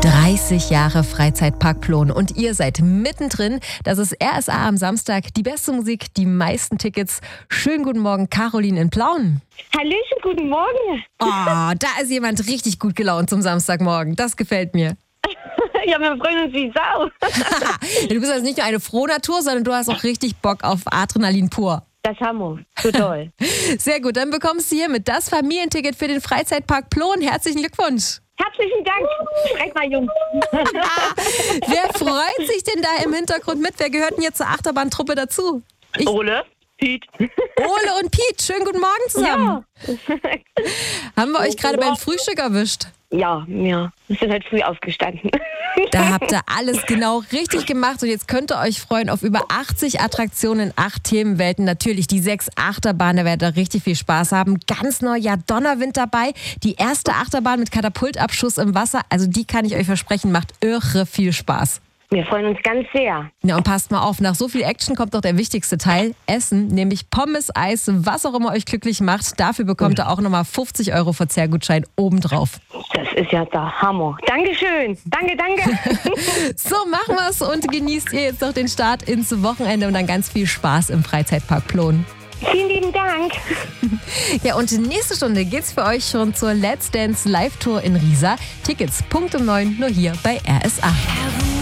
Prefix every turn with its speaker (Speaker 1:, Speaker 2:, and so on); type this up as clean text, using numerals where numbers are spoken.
Speaker 1: 30 Jahre Freizeitpark Plon und ihr seid mittendrin. Das ist RSA am Samstag. Die beste Musik, die meisten Tickets. Schönen guten Morgen, Caroline in Plauen.
Speaker 2: Hallöchen, guten Morgen.
Speaker 1: Oh, da ist jemand richtig gut gelaunt zum Samstagmorgen. Das gefällt mir.
Speaker 2: Ja, wir freuen uns wie Sau.
Speaker 1: Du bist also nicht nur eine Frohnatur, sondern du hast auch richtig Bock auf Adrenalin pur.
Speaker 2: Das haben wir. So toll.
Speaker 1: Sehr gut, dann bekommst du hiermit das Familienticket für den Freizeitpark Plon. Herzlichen Glückwunsch.
Speaker 2: Herzlichen Dank. Schreit mal, Jungs.
Speaker 1: Wer freut sich denn da im Hintergrund mit? Wer gehört denn jetzt zur Achterbahntruppe dazu?
Speaker 2: Ole, Piet.
Speaker 1: Ole und Piet, schönen guten Morgen zusammen.
Speaker 2: Ja.
Speaker 1: Haben wir euch gerade beim Frühstück erwischt?
Speaker 2: Ja. Wir sind heute früh aufgestanden.
Speaker 1: Da habt ihr alles genau richtig gemacht und jetzt könnt ihr euch freuen auf über 80 Attraktionen in 8 Themenwelten. Natürlich die 6 Achterbahnen, da werdet ihr richtig viel Spaß haben. Ganz neu, ja, Donnerwind dabei. Die erste Achterbahn mit Katapultabschuss im Wasser, also die kann ich euch versprechen, macht irre viel Spaß.
Speaker 2: Wir freuen uns ganz sehr.
Speaker 1: Ja, und passt mal auf, nach so viel Action kommt doch der wichtigste Teil, Essen, nämlich Pommes, Eis, was auch immer euch glücklich macht. Dafür bekommt ihr auch nochmal 50 € Verzehrgutschein obendrauf.
Speaker 2: Das ist ja der Hammer. Dankeschön. Danke.
Speaker 1: So, machen wir's und genießt ihr jetzt noch den Start ins Wochenende und dann ganz viel Spaß im Freizeitpark Plon.
Speaker 2: Vielen lieben Dank.
Speaker 1: Ja, und nächste Stunde geht's für euch schon zur Let's Dance Live Tour in Riesa. Tickets Punkt um 9, nur hier bei RSA.